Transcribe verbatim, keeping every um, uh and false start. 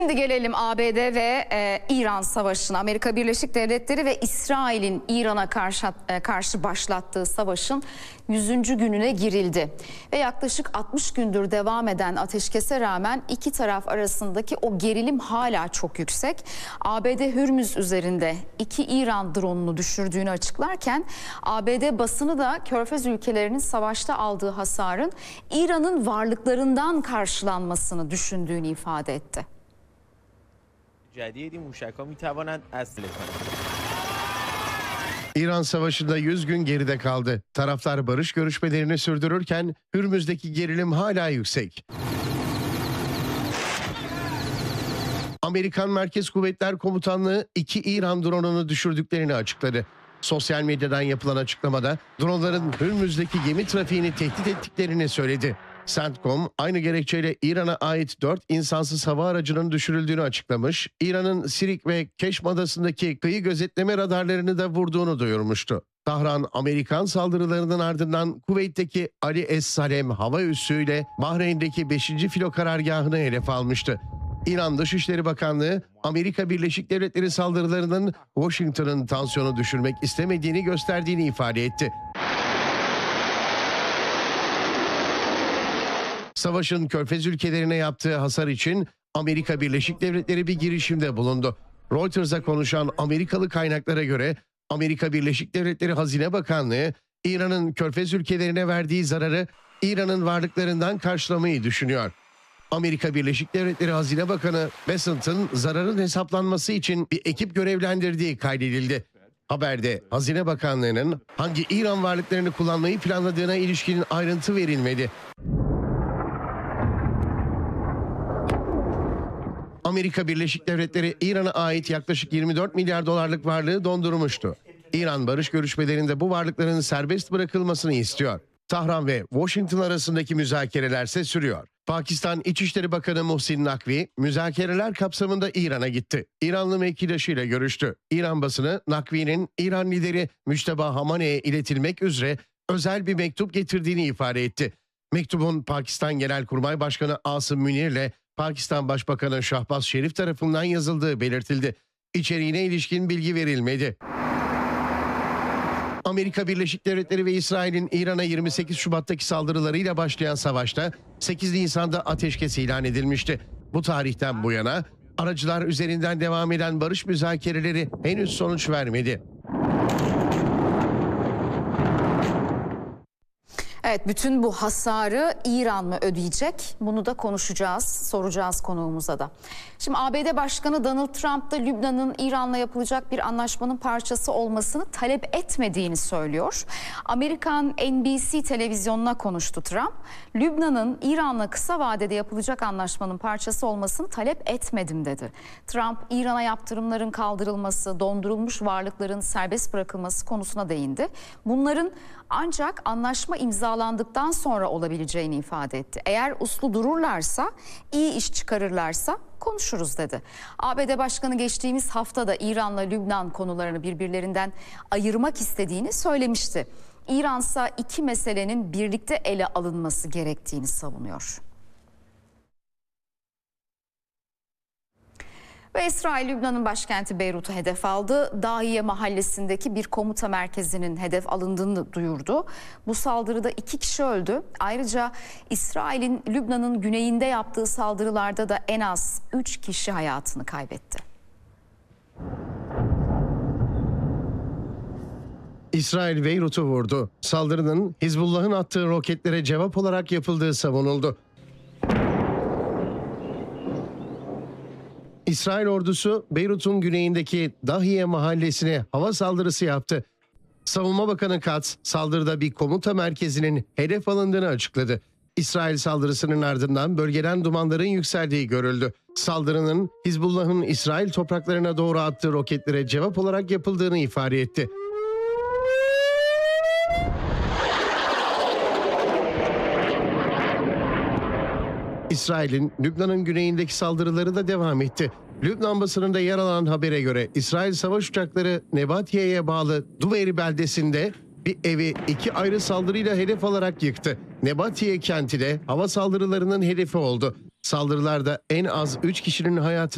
Şimdi gelelim A B D ve e, İran savaşına. Amerika Birleşik Devletleri ve İsrail'in İran'a karşı, e, karşı başlattığı savaşın yüzüncü gününe girildi. Ve yaklaşık altmış gündür devam eden ateşkese rağmen iki taraf arasındaki o gerilim hala çok yüksek. A B D Hürmüz üzerinde iki İran drone'unu düşürdüğünü açıklarken A B D basını da Körfez ülkelerinin savaşta aldığı hasarın İran'ın varlıklarından karşılanmasını düşündüğünü ifade etti. İran Savaşı'nda yüz gün geride kaldı. Taraflar barış görüşmelerini sürdürürken Hürmüz'deki gerilim hala yüksek. Amerikan Merkez Kuvvetler Komutanlığı iki İran drone'unu düşürdüklerini açıkladı. Sosyal medyadan yapılan açıklamada dronların Hürmüz'deki gemi trafiğini tehdit ettiklerini söyledi. CENTCOM aynı gerekçeyle İran'a ait dört insansız hava aracının düşürüldüğünü açıklamış, İran'ın Sirik ve Keşm adasındaki kıyı gözetleme radarlarını da vurduğunu duyurmuştu. Tahran, Amerikan saldırılarının ardından Kuveyt'teki Ali Es-Salem hava üssüyle Bahreyn'deki beşinci filo karargahını hedef almıştı. İran Dışişleri Bakanlığı, Amerika Birleşik Devletleri saldırılarının Washington'ın tansiyonu düşürmek istemediğini gösterdiğini ifade etti. Savaşın Körfez ülkelerine yaptığı hasar için Amerika Birleşik Devletleri bir girişimde bulundu. Reuters'a konuşan Amerikalı kaynaklara göre Amerika Birleşik Devletleri Hazine Bakanlığı, İran'ın Körfez ülkelerine verdiği zararı İran'ın varlıklarından karşılamayı düşünüyor. Amerika Birleşik Devletleri Hazine Bakanı Bessent'ın zararın hesaplanması için bir ekip görevlendirdiği kaydedildi. Haberde Hazine Bakanlığı'nın hangi İran varlıklarını kullanmayı planladığına ilişkin ayrıntı verilmedi. Amerika Birleşik Devletleri İran'a ait yaklaşık yirmi dört milyar dolarlık varlığı dondurmuştu. İran barış görüşmelerinde bu varlıkların serbest bırakılmasını istiyor. Tahran ve Washington arasındaki müzakereler ise sürüyor. Pakistan İçişleri Bakanı Muhsin Nakvi müzakereler kapsamında İran'a gitti. İranlı mevkidaşıyla görüştü. İran basını Nakvi'nin İran lideri Müçteba Hamane'ye iletilmek üzere özel bir mektup getirdiğini ifade etti. Mektubun Pakistan Genelkurmay Başkanı Asım Münir'le Pakistan Başbakanı Şahbaz Şerif tarafından yazıldığı belirtildi. İçeriğine ilişkin bilgi verilmedi. Amerika Birleşik Devletleri ve İsrail'in İran'a yirmi sekiz Şubat'taki saldırılarıyla başlayan savaşta sekiz Nisan'da ateşkes ilan edilmişti. Bu tarihten bu yana aracılar üzerinden devam eden barış müzakereleri henüz sonuç vermedi. Evet, bütün bu hasarı İran mı ödeyecek? Bunu da konuşacağız, soracağız konuğumuza da. Şimdi A B D Başkanı Donald Trump da Lübnan'ın İran'la yapılacak bir anlaşmanın parçası olmasını talep etmediğini söylüyor. Amerikan N B C televizyonuna konuştu Trump. Lübnan'ın İran'la kısa vadede yapılacak anlaşmanın parçası olmasını talep etmedim dedi. Trump, İran'a yaptırımların kaldırılması, dondurulmuş varlıkların serbest bırakılması konusuna değindi. Bunların ancak anlaşma imzalandıktan sonra olabileceğini ifade etti. Eğer uslu dururlarsa, iyi iş çıkarırlarsa konuşuruz dedi. A B D Başkanı geçtiğimiz hafta da İran'la Lübnan konularını birbirlerinden ayırmak istediğini söylemişti. İran ise iki meselenin birlikte ele alınması gerektiğini savunuyor. Ve İsrail, Lübnan'ın başkenti Beyrut'u hedef aldı. Dahiye mahallesindeki bir komuta merkezinin hedef alındığını duyurdu. Bu saldırıda iki kişi öldü. Ayrıca İsrail'in Lübnan'ın güneyinde yaptığı saldırılarda da en az üç kişi hayatını kaybetti. İsrail Beyrut'u vurdu. Saldırının Hizbullah'ın attığı roketlere cevap olarak yapıldığı savunuldu. İsrail ordusu Beyrut'un güneyindeki Dahiye mahallesine hava saldırısı yaptı. Savunma Bakanı Katz, saldırıda bir komuta merkezinin hedef alındığını açıkladı. İsrail saldırısının ardından bölgeden dumanların yükseldiği görüldü. Saldırının Hizbullah'ın İsrail topraklarına doğru attığı roketlere cevap olarak yapıldığını ifade etti. İsrail'in Lübnan'ın güneyindeki saldırıları da devam etti. Lübnan basınında yer alan habere göre İsrail savaş uçakları Nebatiye'ye bağlı Duveyr beldesinde bir evi iki ayrı saldırıyla hedef alarak yıktı. Nebatiye kenti de hava saldırılarının hedefi oldu. Saldırılarda en az üç kişinin hayatını